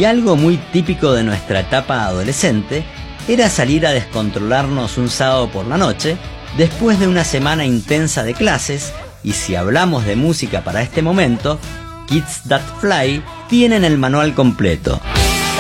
Y algo muy típico de nuestra etapa adolescente era salir a descontrolarnos un sábado por la noche, después de una semana intensa de clases, y si hablamos de música para este momento, Kids That Fly tienen el manual completo.